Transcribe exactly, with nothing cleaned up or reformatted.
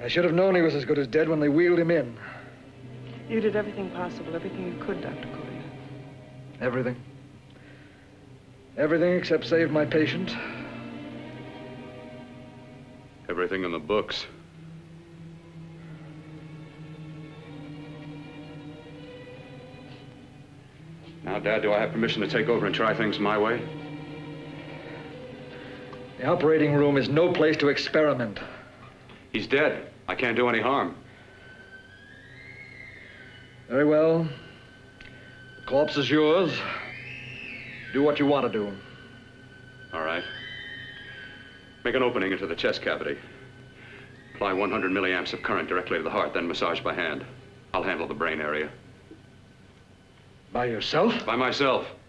I should have known he was as good as dead when they wheeled him in. You did everything possible, everything you could, Doctor Collier. Everything. Everything except save my patient. Everything in the books. Now, Dad, do I have permission to take over and try things my way? The operating room is no place to experiment. He's dead. I can't do any harm. Very well. The corpse is yours. Do what you want to do. All right. Make an opening into the chest cavity. Apply one hundred milliamps of current directly to the heart, then massage by hand. I'll handle the brain area. By yourself? By myself.